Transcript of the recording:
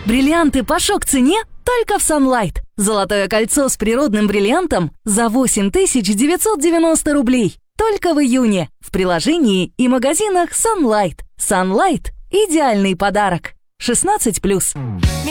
Бриллианты по шок-цене только в Sunlight. Золотое кольцо с природным бриллиантом за 8990 рублей. Только в июне. В приложении и магазинах Sunlight. Sunlight – идеальный подарок. 16+.